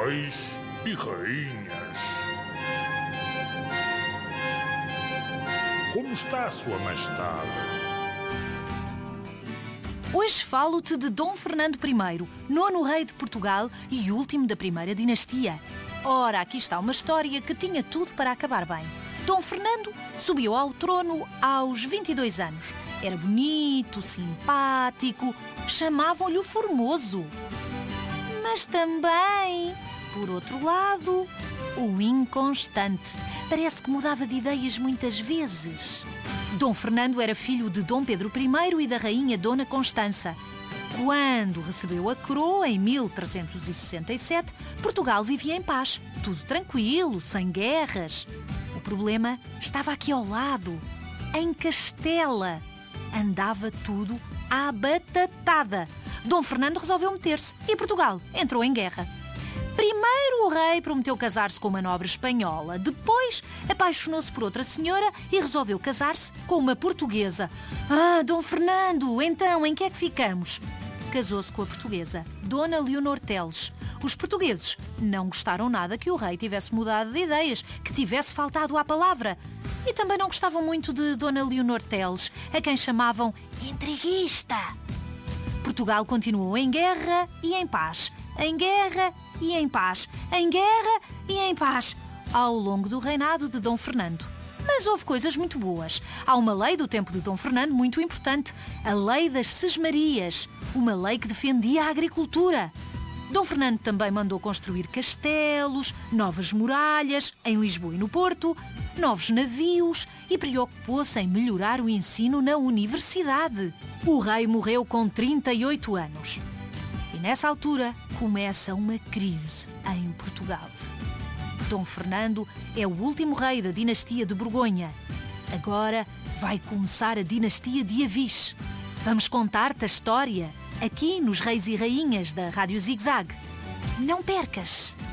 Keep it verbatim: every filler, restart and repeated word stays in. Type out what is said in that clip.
reis e rainhas. Como está a sua majestade? Hoje falo-te de Dom Fernando I, nono rei de Portugal e último da primeira dinastia. Ora, aqui está uma história que tinha tudo para acabar bem. Dom Fernando subiu ao trono aos vinte e dois anos. Era bonito, simpático, chamavam-lhe o Formoso. Mas também, por outro lado, o inconstante. Parece que mudava de ideias muitas vezes. Dom Fernando era filho de Dom Pedro I e da rainha Dona Constança. Quando recebeu a coroa, em mil trezentos e sessenta e sete, Portugal vivia em paz, tudo tranquilo, sem guerras. O problema estava aqui ao lado, em Castela. Andava tudo à batatada. Dom Fernando resolveu meter-se e Portugal entrou em guerra. Primeiro o rei prometeu casar-se com uma nobre espanhola. Depois apaixonou-se por outra senhora e resolveu casar-se com uma portuguesa. Ah, Dom Fernando, então em que é que ficamos? Casou-se com a portuguesa, Dona Leonor Teles. Os portugueses não gostaram nada que o rei tivesse mudado de ideias, que tivesse faltado à palavra. E também não gostavam muito de Dona Leonor Teles, a quem chamavam intriguista. Portugal continuou em guerra e em paz, em guerra e em paz, em guerra e em paz, ao longo do reinado de Dom Fernando. Mas houve coisas muito boas. Há uma lei do tempo de Dom Fernando muito importante, a Lei das Sesmarias, uma lei que defendia a agricultura. Dom Fernando também mandou construir castelos, novas muralhas em Lisboa e no Porto, novos navios e preocupou-se em melhorar o ensino na universidade. O rei morreu com trinta e oito anos. E nessa altura começa uma crise em Portugal. Dom Fernando é o último rei da dinastia de Borgonha. Agora vai começar a dinastia de Avis. Vamos contar-te a história aqui nos Reis e Rainhas da Rádio Zig Zag. Não percas!